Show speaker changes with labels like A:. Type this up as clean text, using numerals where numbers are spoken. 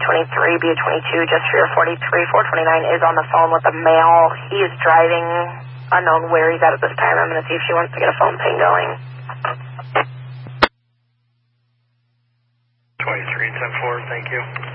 A: BA-23, BA-22, just for your 43. 429 is on the phone with a male. He is driving, unknown where he's at this time. I'm going to see if she wants to get a phone ping going.
B: 23, 10-4, thank you.